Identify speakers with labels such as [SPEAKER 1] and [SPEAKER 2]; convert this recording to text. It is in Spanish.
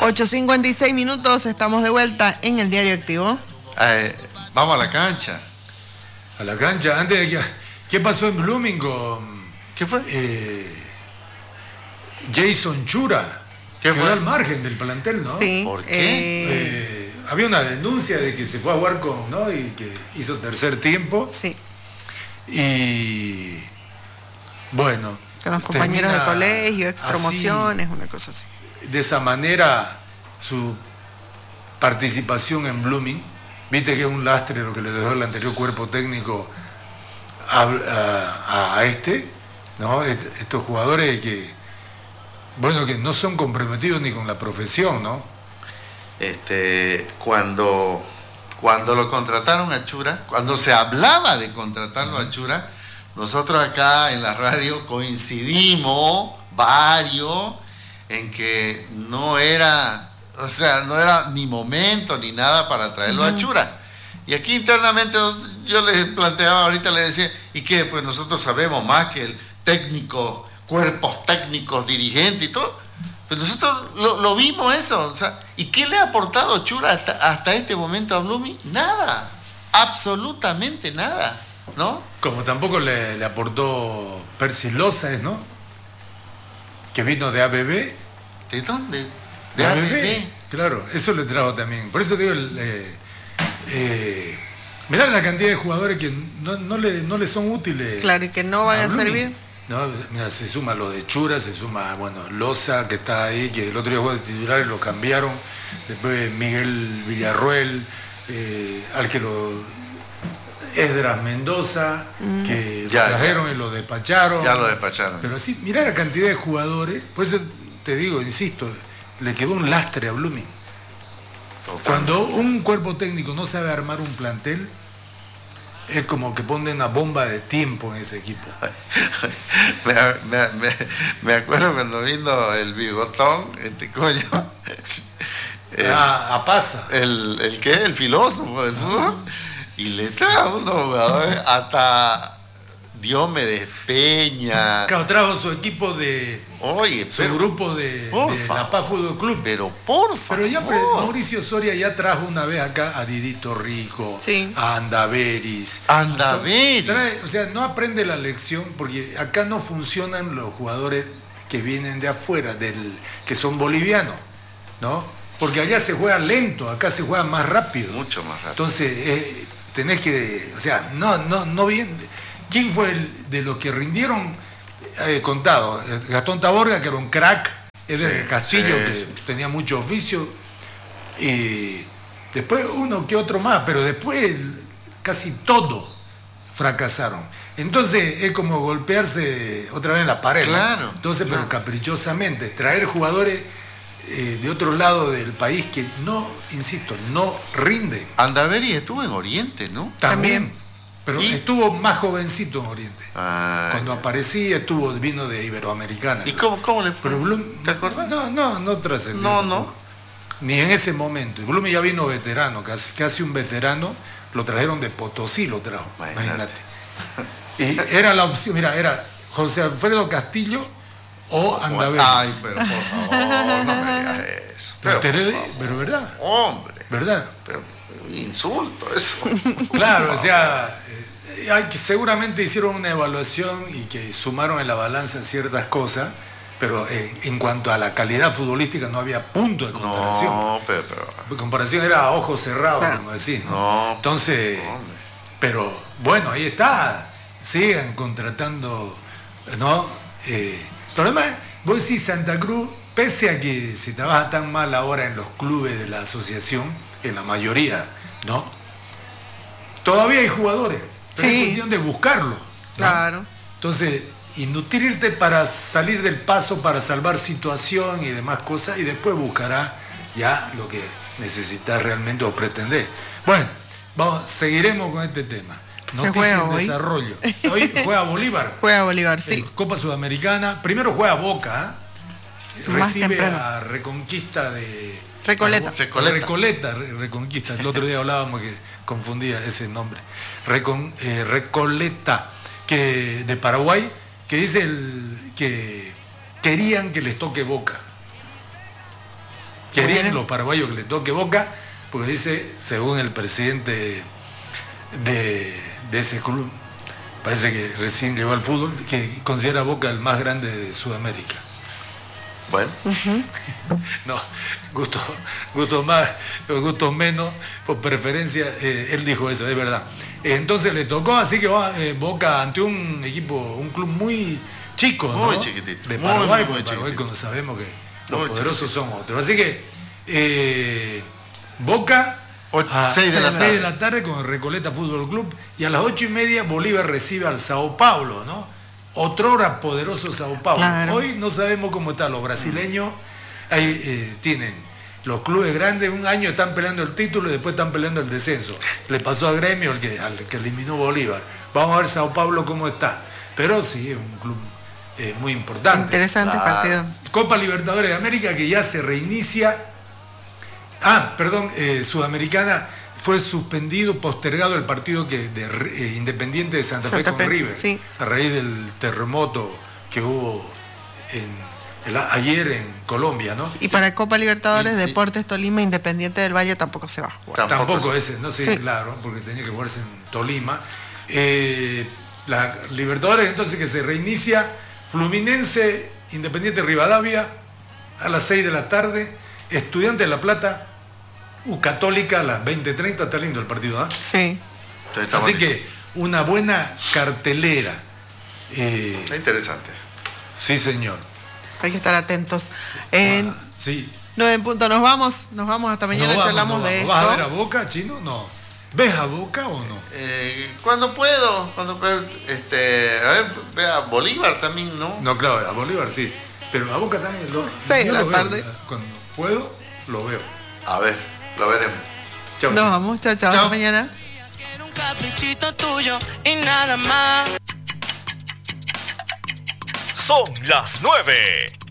[SPEAKER 1] 8:56 minutos, estamos de vuelta en el Diario Activo.
[SPEAKER 2] Vamos a la cancha.
[SPEAKER 3] A la cancha, antes de que... ¿Qué pasó en Blooming con...
[SPEAKER 2] ¿Qué fue?
[SPEAKER 3] Jason Chura.
[SPEAKER 2] ¿Qué fue?
[SPEAKER 3] Quedó al margen del plantel, ¿no?
[SPEAKER 1] Sí.
[SPEAKER 2] ¿Por qué?
[SPEAKER 3] Había una denuncia de que se fue a jugar con, ¿no? Y que hizo tercer tiempo.
[SPEAKER 1] Sí.
[SPEAKER 3] Y bueno.
[SPEAKER 1] Con los compañeros de colegio, ex promociones, una cosa así.
[SPEAKER 3] De esa manera, su participación en Blooming, viste que es un lastre lo que le dejó el anterior cuerpo técnico a este, ¿no? Estos jugadores que, bueno, que no son comprometidos ni con la profesión, ¿no?
[SPEAKER 2] Cuando lo contrataron a Chura, cuando se hablaba de contratarlo a Chura, nosotros acá en la radio coincidimos varios en que no era ni momento ni nada para traerlo a Chura. Y aquí internamente yo les planteaba, ahorita le decía, ¿y qué? Pues nosotros sabemos más que el técnico, cuerpos técnicos, dirigentes y todo. Pues nosotros lo vimos eso. O sea, ¿y qué le ha aportado Chura hasta este momento a Blooming? Nada, absolutamente nada, ¿no?
[SPEAKER 3] Como tampoco le aportó Percy López, ¿no? Que vino de ABB.
[SPEAKER 2] ¿De dónde?
[SPEAKER 3] De ABB. Claro, eso le trajo también. Por eso te digo, mirá la cantidad de jugadores que no le son útiles.
[SPEAKER 1] Claro, y que no van a servir.
[SPEAKER 3] No, mira, se suma lo de Chura, se suma, bueno, Loza, que está ahí, que el otro día jugó de titular y lo cambiaron. Después Miguel Villarroel, Esdras Mendoza, que lo trajeron y lo despacharon.
[SPEAKER 2] Ya lo despacharon.
[SPEAKER 3] Pero sí, mirá la cantidad de jugadores. Por eso te digo, insisto, le quedó un lastre a Blooming. Cuando un cuerpo técnico no sabe armar un plantel, es como que pone una bomba de tiempo en ese equipo.
[SPEAKER 2] Me acuerdo cuando vino el bigotón, coño.
[SPEAKER 3] A Pasa.
[SPEAKER 2] ¿El qué? El filósofo del fútbol. Y le trajo unos jugadores hasta Diomedes Peña.
[SPEAKER 3] Claro, trajo su equipo de...
[SPEAKER 2] Oye,
[SPEAKER 3] su grupo de La Paz Fútbol Club.
[SPEAKER 2] Pero por favor.
[SPEAKER 3] Pero ya Mauricio Soria ya trajo una vez acá a Didito Rico,
[SPEAKER 1] sí,
[SPEAKER 3] a Andaveris. O sea, no aprende la lección porque acá no funcionan los jugadores que vienen de afuera, que son bolivianos, ¿no? Porque allá se juega lento, acá se juega más rápido.
[SPEAKER 2] Mucho más rápido.
[SPEAKER 3] Entonces, tenés que... O sea, no bien... ¿Quién fue de los que rindieron contado? Gastón Taborga, que era un crack, Eder Castillo, que tenía mucho oficio, y después uno que otro más, pero después casi todos fracasaron. Entonces es como golpearse otra vez en la pared.
[SPEAKER 2] Claro.
[SPEAKER 3] ¿No? Entonces, pero caprichosamente, traer jugadores de otro lado del país que no, insisto, no rinden.
[SPEAKER 2] Andaveri estuvo en Oriente, ¿no?
[SPEAKER 3] También. Pero estuvo más jovencito en Oriente. Cuando
[SPEAKER 2] ya
[SPEAKER 3] aparecía vino de Iberoamericana.
[SPEAKER 2] ¿Y cómo le fue?
[SPEAKER 3] Pero Blum,
[SPEAKER 2] ¿te acordás?
[SPEAKER 3] No trascendió.
[SPEAKER 2] No.
[SPEAKER 3] Ni en ese momento. Blum ya vino veterano, casi un veterano. Lo trajeron de Potosí, lo trajo. Imagínate. Y era la opción, mira, era José Alfredo Castillo o Andaveri.
[SPEAKER 2] Ay, pero por favor, no me digas eso.
[SPEAKER 3] Pero verdad.
[SPEAKER 2] Hombre.
[SPEAKER 3] ¿Verdad?
[SPEAKER 2] Pero insulto eso.
[SPEAKER 3] Claro, o sea, seguramente hicieron una evaluación y que sumaron en la balanza ciertas cosas, pero en cuanto a la calidad futbolística no había punto de comparación.
[SPEAKER 2] No, pero...
[SPEAKER 3] La comparación era a ojos cerrados, como decís, ¿no? Entonces, pero bueno, ahí está. Sigan contratando, ¿no? Pero además, vos decís Santa Cruz, pese a que se trabaja tan mal ahora en los clubes de la asociación, en la mayoría, ¿no? Todavía hay jugadores, pero es cuestión de buscarlo, ¿no?
[SPEAKER 1] Claro.
[SPEAKER 3] Entonces, y nutrirte para salir del paso, para salvar situación y demás cosas, y después buscará ya lo que necesitas realmente o pretendés. Bueno, seguiremos con este tema. Noticias en desarrollo. Hoy juega Bolívar.
[SPEAKER 1] Juega Bolívar, sí.
[SPEAKER 3] Copa Sudamericana. Primero juega Boca, recibe a Reconquista de...
[SPEAKER 1] Recoleta.
[SPEAKER 3] Reconquista. El otro día hablábamos que confundía ese nombre. Recoleta, que de Paraguay, que dice que querían que les toque Boca. Querían los paraguayos que le toque Boca, porque dice, según el presidente de ese club, parece que recién llegó al fútbol, que considera a Boca el más grande de Sudamérica.
[SPEAKER 2] Bueno.
[SPEAKER 3] No, gustos más, gustos menos, por preferencia, él dijo eso, es verdad. Entonces le tocó, así que va Boca ante un equipo, un club muy chico, ¿no?
[SPEAKER 2] Muy chiquitito.
[SPEAKER 3] De Paraguay,
[SPEAKER 2] muy
[SPEAKER 3] porque Paraguay cuando sabemos que los
[SPEAKER 2] muy
[SPEAKER 3] poderosos son otros. Así que Boca a
[SPEAKER 2] 6
[SPEAKER 3] de la tarde con el Recoleta Fútbol Club, y a las 8:30 Bolívar recibe al Sao Paulo, ¿no? Otrora poderoso Sao Paulo.
[SPEAKER 1] Claro.
[SPEAKER 3] Hoy no sabemos cómo están los brasileños. Ahí tienen los clubes grandes, un año están peleando el título y después están peleando el descenso. Le pasó a Gremio, al que eliminó Bolívar. Vamos a ver Sao Paulo cómo está. Pero sí, es un club muy importante.
[SPEAKER 1] Interesante partido.
[SPEAKER 3] Copa Libertadores de América, que ya se reinicia. Sudamericana, fue suspendido, postergado el partido de Independiente de Santa Fe con River,
[SPEAKER 1] sí,
[SPEAKER 3] a raíz del terremoto que hubo ayer en Colombia, ¿no?
[SPEAKER 1] Y para Copa Libertadores, Deportes Tolima, Independiente del Valle tampoco se va a jugar.
[SPEAKER 3] Tampoco ese, no sé, sí. Claro, porque tenía que jugarse en Tolima. La Libertadores, entonces, que se reinicia, Fluminense, Independiente Rivadavia, a las 6 de la tarde, Estudiantes de La Plata, Católica a las 20:30, está lindo el partido, ¿ah?
[SPEAKER 1] Sí.
[SPEAKER 3] Así que una buena cartelera.
[SPEAKER 2] Está interesante.
[SPEAKER 3] Sí, señor.
[SPEAKER 1] Hay que estar atentos.
[SPEAKER 3] Sí.
[SPEAKER 1] 9 en punto, nos vamos hasta mañana, charlamos de esto.
[SPEAKER 3] ¿Vas a ver a Boca, Chino? No. ¿Ves a Boca o no?
[SPEAKER 2] Cuando puedo, a ver, ve a Bolívar también, ¿no?
[SPEAKER 3] No, claro, a Bolívar sí. Pero a Boca también.
[SPEAKER 1] 6 de la tarde.
[SPEAKER 3] Cuando puedo, lo veo.
[SPEAKER 2] A ver, lo veremos.
[SPEAKER 3] Chau.
[SPEAKER 1] Nos vamos, chao, hasta mañana.
[SPEAKER 4] Quiero un caprichito tuyo y nada más.
[SPEAKER 5] Son las 9.